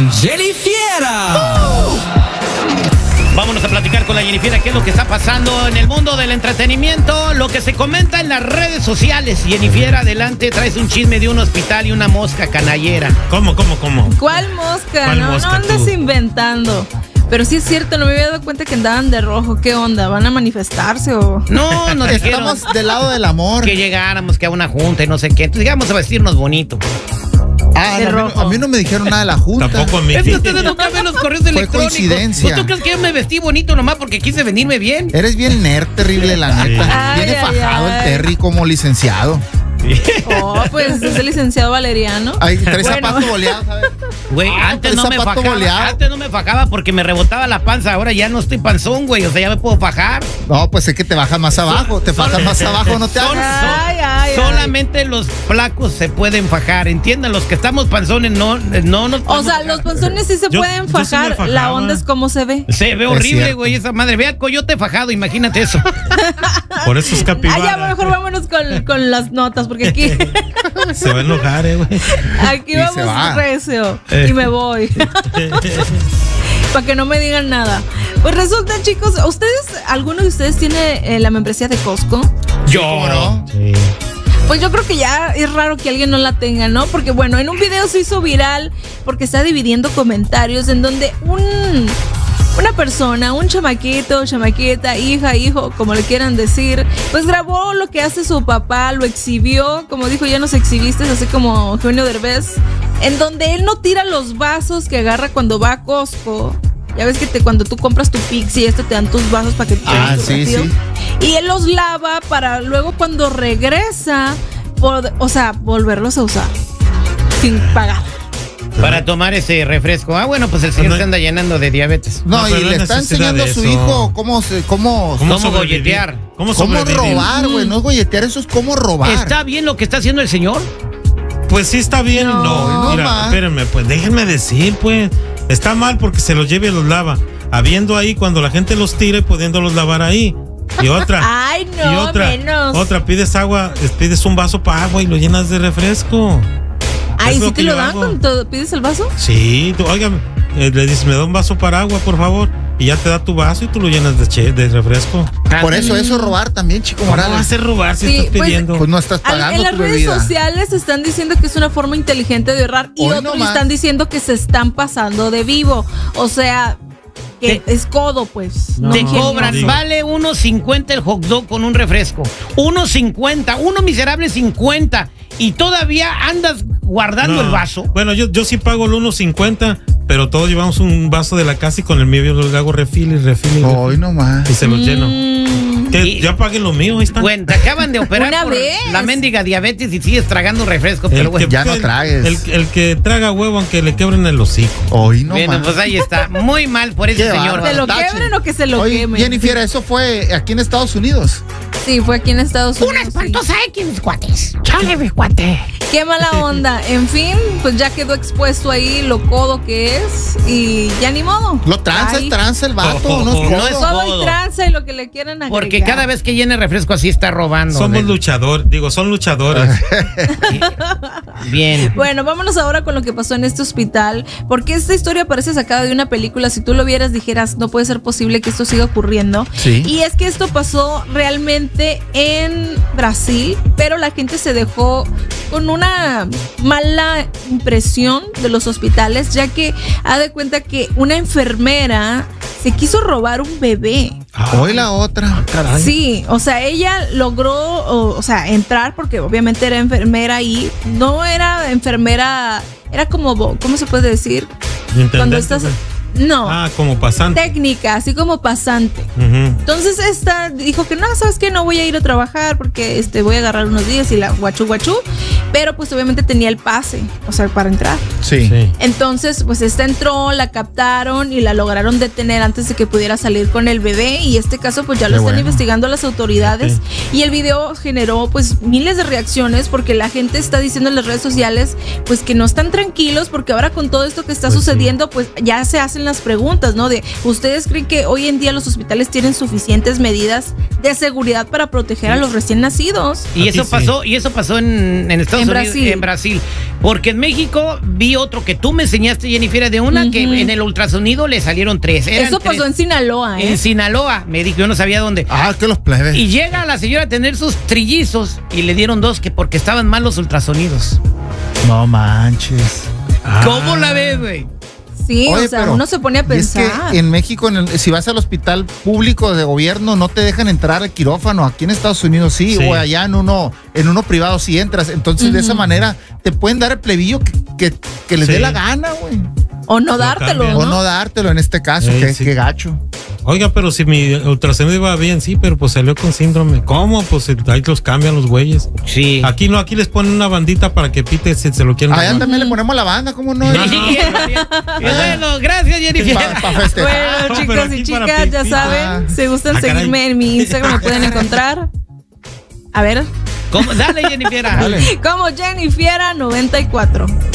con Jenny Fiera. Vámonos a platicar con la Jenny Fiera, qué es lo que está pasando en el mundo del entretenimiento, lo que se comenta en las redes sociales. Jenny Fiera, adelante, traes un chisme de un hospital y una mosca canallera. ¿Cómo? ¿Cuál mosca? ¿Cuál no, mosca, no andes tú? inventando. Pero sí es cierto, no me había dado cuenta que andaban de rojo. ¿Qué onda? ¿Van a manifestarse o...? No, nos dijeron Estamos del lado del amor. que llegáramos, que a una junta y no sé qué. Entonces digamos a vestirnos bonito. de rojo. A mí no me dijeron nada de la junta. Tampoco a mí. Es que ustedes nunca ven los correos Fue electrónicos. coincidencia. ¿Pues tú crees que yo me vestí bonito nomás porque quise venirme bien? Eres bien nerd, terrible, la neta. Ay, Viene ay, fajado ay. el Terry como licenciado. Oh, pues es el licenciado Valeriano. Hay tres Bueno. zapatos boleados, ¿sabes? Güey, antes el no me zapato fajaba. boleado. Antes no me fajaba porque me rebotaba la panza. Ahora ya no estoy panzón, güey. O sea, ya me puedo fajar. No, pues es que te bajas más abajo. Te fajas más abajo, no te Son- hagas. Ay. Solamente los flacos se pueden fajar. Entiendan, los que estamos panzones no nos O podemos sea, fajar. los panzones sí se Yo- pueden yo sí me fajar. La fajaba. onda es cómo se ve. Se ve Es horrible, cierto. güey, esa madre. Ve al coyote fajado, imagínate eso. Por eso es Ah, capibara. ya, mejor vámonos con las notas, porque aquí, Se va a enojar, güey. aquí Y se va. vamos recio. Y me voy. Para que no me digan nada. Pues resulta, chicos, ¿alguno de ustedes tiene la membresía de Costco? ¿Cómo no? Sí. Pues yo creo que ya es raro que alguien no la tenga, ¿no? Porque bueno, en un video se hizo viral porque está dividiendo comentarios en donde una persona, un chamaquito, chamaquita, hija, hijo, como le quieran decir, pues grabó lo que hace su papá, lo exhibió, como dijo, ya nos exhibiste, así como Eugenio Derbez, en donde él no tira los vasos que agarra cuando va a Costco. Ya ves que cuando tú compras tu Pixie, te dan tus vasos para que te Ah, tu sí, refil. sí. Y él los lava para luego cuando regresa, volverlos a usar sin pagar. Para tomar ese refresco. Ah, bueno, pues el señor No, se anda llenando de diabetes. No, No, y pero no le hay está necesidad enseñando a de su eso. hijo cómo sobrevivir? golletear? cómo sobrevivir? robar, güey. No es golletear, eso es cómo robar. ¿Está bien lo que está haciendo el señor? Pues sí está bien. No, no mira, más. espérenme, pues déjenme decir, pues. Está mal porque se los lleva y los lava. Habiendo ahí cuando la gente los tira y pudiéndolos lavar ahí. Y otra. Ay, no, y otra, menos. otra, pides agua, pides un vaso para agua y lo llenas de refresco. Ay, Es lo ¿sí te que lo yo dan hago. cuando pides el vaso? Sí, oigan, le dices, me da un vaso para agua, por favor. Y ya te da tu vaso y tú lo llenas de refresco. Por eso es robar también, Chico ¿Cómo vas Morales. a robar si Sí, estás pues, pidiendo? Pues no estás pagando En las tu redes bebida. sociales están diciendo que es una forma inteligente de ahorrar y Hoy otros nomás. están diciendo que se están pasando de vivo. O sea, que es codo, pues. No, Te ingenio. cobran, digo. vale 1.50 el hot dog con un refresco. 1.50, uno miserable 50. Y todavía andas guardando No. el vaso. Bueno, yo sí pago el 1.50, pero todos llevamos un vaso de la casa y con el mío yo le hago refil y Hoy nomás. y se los lleno. Que Y- ya paguen lo mío, ahí está. Bueno, te acaban de operar Una por vez. la mendiga diabetes y sigues tragando refresco, El pero bueno. Ya no tragues. El que traga huevo aunque le quebren el hocico. Hoy nomás. Bueno, pues ahí está. Muy mal por ese Qué señor. ¿Se lo Tache. quebren o que se lo Oye, quemen? Jennifer, eso fue aquí en Estados Unidos. Sí, fue aquí en Estados Unidos. sí. X, mis cuates. Chale, mis cuates. Qué mala onda. En fin, pues ya quedó expuesto ahí lo codo que es y ya ni modo. Lo tranza, Ay, el tranza el vato. No es No codo. es Todo codo. y tranza y lo que le quieran agregar. Porque cada vez que llene refresco así está robando. Somos luchadores, son luchadores. Bien. Bueno, vámonos ahora con lo que pasó en este hospital, porque esta historia parece sacada de una película. Si tú lo vieras, dijeras, no puede ser posible que esto siga ocurriendo. Sí. Y es que esto pasó realmente en Brasil, pero la gente se dejó con una mala impresión de los hospitales, ya que ha de cuenta que una enfermera se quiso robar un bebé. Hoy la otra. Sí, o sea, ella logró, o sea, entrar porque obviamente era enfermera ahí. No era enfermera, era como, ¿cómo se puede decir? Intendente, Cuando estás... pues. No, Como pasante. técnica, así como pasante. Ujú. Entonces esta dijo que no, ¿sabes qué? No voy a ir a trabajar porque voy a agarrar unos días y la guachú. Pero pues obviamente tenía el pase, o sea, para entrar. Sí. Sí. Entonces, pues esta entró, la captaron y la lograron detener antes de que pudiera salir con el bebé. Y este caso, pues ya lo Qué están bueno. investigando las autoridades. Y el video generó, pues, miles de reacciones porque la gente está diciendo en las redes sociales, pues, que no están tranquilos porque ahora con todo esto que está Pues sí. sucediendo, pues ya se hacen hacen las preguntas, ¿no? De, ¿ustedes creen que hoy en día los hospitales tienen suficientes medidas de seguridad para proteger a los recién nacidos? Y eso pasó, en Estados Unidos, en Brasil. Porque en México vi otro que tú me enseñaste, Jennifer, de una que en el ultrasonido le salieron 3. Eso pasó en Sinaloa, En Sinaloa, me dijo, yo no sabía dónde. Que los plebes. Y llega la señora a tener sus trillizos y le dieron 2 que porque estaban mal los ultrasonidos. No manches. ¿Cómo la ves, güey? Sí, Oye, o sea, pero uno se pone a pensar. Es que en México, si vas al hospital público de gobierno, no te dejan entrar al quirófano. Aquí en Estados Unidos sí. O allá en uno privado sí entras. Entonces, de esa manera, te pueden dar el plebillo que les dé la gana, güey. O no dártelo, ¿no? O no dártelo en este caso, qué gacho. Oiga, pero si mi ultrasonido iba bien, sí, pero pues salió con síndrome. ¿Cómo? Pues ahí los cambian los güeyes. Sí. Aquí no, aquí les ponen una bandita para que pite si se lo quieren. Allá también le ponemos la banda, ¿cómo no? Bueno, gracias, Jennifer. Bueno, chicos y chicas, ya saben, si gustan seguirme en mi Instagram, me pueden encontrar. A ver. ¿Cómo? Dale, Jennifer. Dale. Como Jennifiera94.